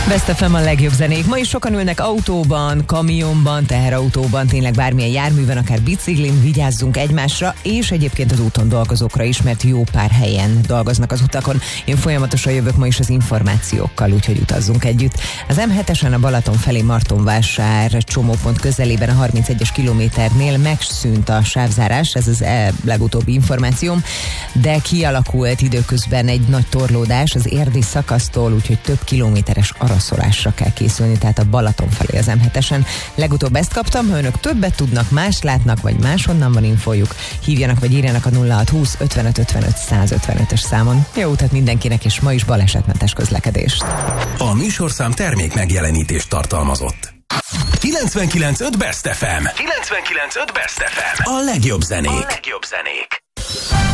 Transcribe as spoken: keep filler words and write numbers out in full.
Best ef em a legjobb zenék. Ma is sokan ülnek autóban, kamionban, teherautóban, tényleg bármilyen járműven, akár biciklin, vigyázzunk egymásra, és egyébként az úton dolgozókra is, mert jó pár helyen dolgoznak az utakon. Én folyamatosan jövök ma is az információkkal, úgyhogy utazzunk együtt. Az em hetesen a Balaton felé Martonvásár csomópont közelében a harmincegyes kilométernél megszűnt a sávzárás, ez az e legutóbbi információm, de kialakult időközben egy nagy torlódás az érdi szakasztól, úgyhogy több kilométeres araszolásra kell készülni, tehát a Balaton felé az em hetesen. Legutóbb ezt kaptam, ha önök többet tudnak, más látnak, vagy máshonnan van infójuk, hívjanak vagy írjanak a nulla hat húsz ötvenöt ötvenöt száz ötvenötös számon. Jó utat mindenkinek, és ma is balesetmentes közlekedést. A műsorszám termék megjelenítést tartalmazott. kilencvenkilenc pont öt Best ef em. kilencvenkilenc pont öt Best ef em. A legjobb zenék. A legjobb zenék.